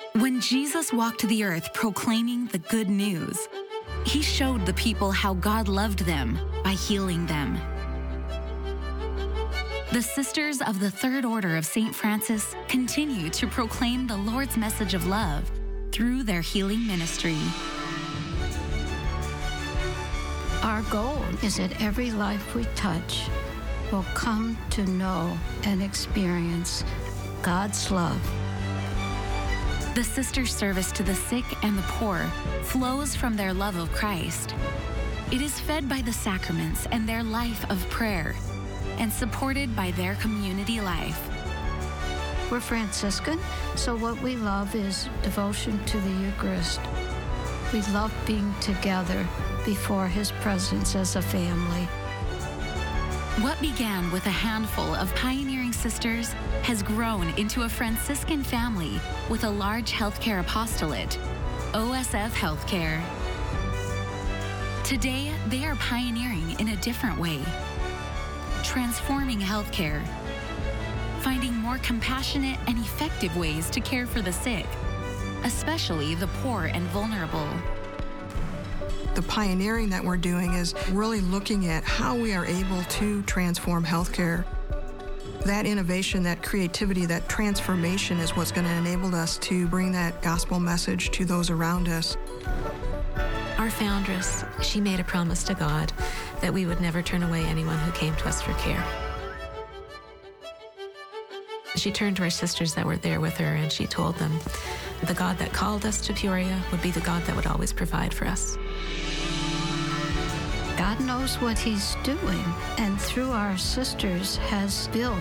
When Jesus walked the earth proclaiming the good news, he showed the people how God loved them by healing them. The Sisters of the Third Order of St. Francis continue to proclaim the Lord's message of love through their healing ministry. Our goal is that every life we touch will come to know and experience God's love. The Sisters' service to the sick and the poor flows from their love of Christ. It is fed by the sacraments and their life of prayer, and supported by their community life. We're Franciscan, so what we love is devotion to the Eucharist. We love being together before His presence as a family. What began with a handful of pioneering sisters has grown into a Franciscan family with a large healthcare apostolate, OSF Healthcare. Today, they are pioneering in a different way, transforming healthcare, finding more compassionate and effective ways to care for the sick, especially the poor and vulnerable. The pioneering that we're doing is really looking at how we are able to transform healthcare. That innovation, that creativity, that transformation is what's going to enable us to bring that gospel message to those around us. Our foundress, she made a promise to God that we would never turn away anyone who came to us for care. She turned to our sisters that were there with her and she told them the God that called us to Peoria would be the God that would always provide for us. God knows what He's doing, and through our sisters has built